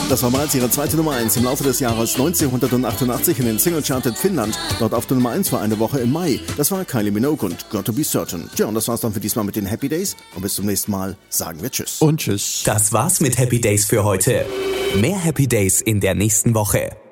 Das war bereits ihre zweite Nummer 1 im Laufe des Jahres 1988 in den Single-Charted Finnland. Dort auf der Nummer 1 für eine Woche im Mai. Das war Kylie Minogue und Got to Be Certain. Tja, und das war's dann für diesmal mit den Happy Days. Und bis zum nächsten Mal sagen wir Tschüss. Und Tschüss. Das war's mit Happy Days für heute. Mehr Happy Days in der nächsten Woche.